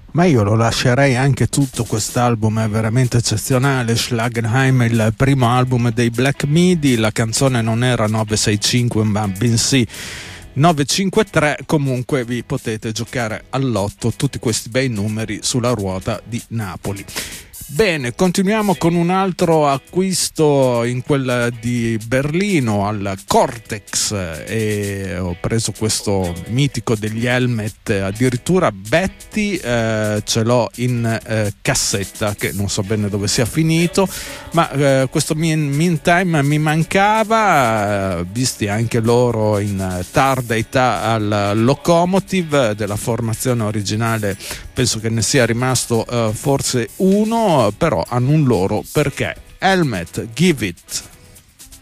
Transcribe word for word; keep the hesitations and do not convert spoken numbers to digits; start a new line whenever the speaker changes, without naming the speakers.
Ma io lo lascerei anche tutto, quest'album è veramente eccezionale. Schlagenheim è il primo album dei Black Midi, la canzone non era nove sei cinque ma bensì nove cinque tre, comunque vi potete giocare all'otto tutti questi bei numeri sulla ruota di Napoli. Bene, continuiamo con un altro acquisto in quella di Berlino al Cortex, e ho preso questo mitico degli Helmet, addirittura Betty eh, ce l'ho in eh, cassetta, che non so bene dove sia finito, ma eh, questo mean, Meantime mi mancava, eh, visti anche loro in tarda età al Locomotive. Della formazione originale penso che ne sia rimasto eh, forse uno, però hanno un loro perché. Helmet, Give It.